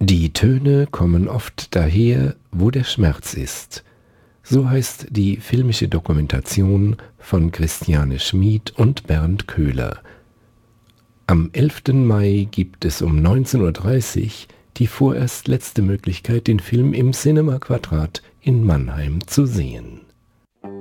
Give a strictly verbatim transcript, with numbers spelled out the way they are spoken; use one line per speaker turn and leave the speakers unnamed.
Die Töne kommen oft daher, wo der Schmerz ist. So heißt die filmische Dokumentation von Christiane Schmid und Bernd Köhler. Am elften Mai gibt es um neunzehn Uhr dreißig die vorerst letzte Möglichkeit, den Film im Cinema Quadrat in Mannheim zu sehen.